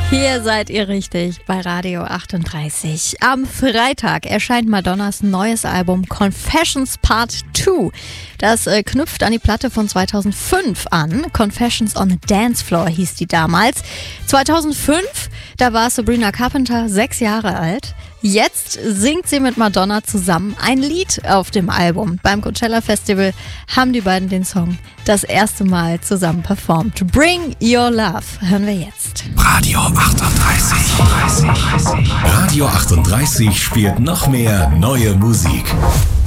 Hier seid ihr richtig bei Radio 38. Am Freitag erscheint Madonnas neues Album Confessions Part 2. Das knüpft an die Platte von 2005 an. Confessions on the Dance Floor hieß die damals. 2005, da war Sabrina Carpenter 6 Jahre alt. Jetzt singt sie mit Madonna zusammen ein Lied auf dem Album. Beim Coachella Festival haben die beiden den Song das erste Mal zusammen performt. Bring Your Love hören wir jetzt. Radio 38. Radio 38 spielt noch mehr neue Musik.